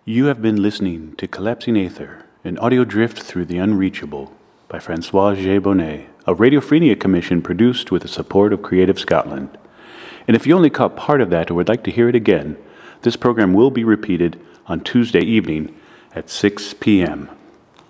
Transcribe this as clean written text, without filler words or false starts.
You have been listening to Collapsing Aether, an audio drift through the unreachable by Francois J. Bonnet, a Radiophrenia commission produced with the support of Creative Scotland. And if you only caught part of that or would like to hear it again, this program will be repeated on Tuesday evening at 6 p.m.